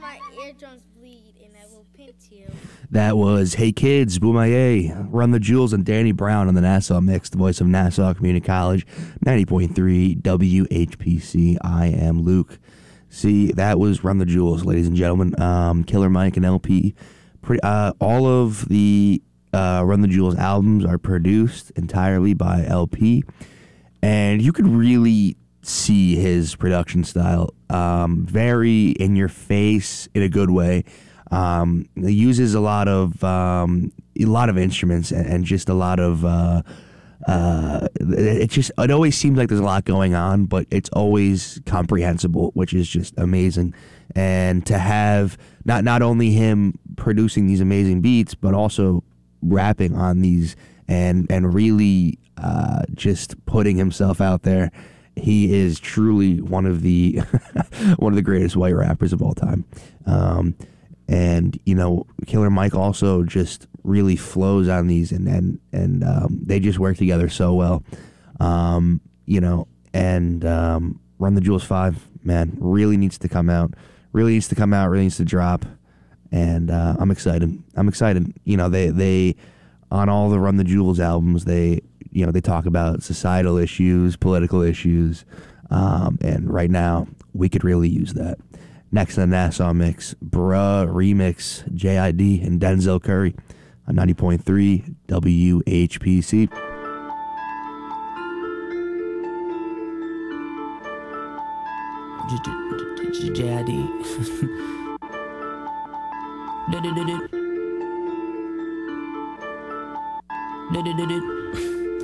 my eardrums bleed and I will pinch you. That was Hey Kids, Boomaye, Run the Jewels, and Danny Brown on the Nassau Mix, the voice of Nassau Community College, 90.3 WHPC. I am Luke. See, that was Run the Jewels, ladies and gentlemen. Killer Mike and LP. All of the Run the Jewels albums are produced entirely by LP, and you could really see his production style. Very in your face in a good way. He uses a lot of instruments and just a lot of it always seems like there's a lot going on, but it's always comprehensible, which is just amazing. And to have not only him producing these amazing beats, but also rapping on these and really just putting himself out there. He is truly one of the one of the greatest white rappers of all time. And you know, Killer Mike also just really flows on these, and they just work together so well. You know, and Run the Jewels 5, man, really needs to come out. Really needs to drop. And I'm excited. You know, they on all the Run the Jewels albums, they talk about societal issues, political issues, and right now we could really use that. Next on the Nassau Mix, Bruh Remix, JID and Denzel Curry on 90.3 WHPC. JID.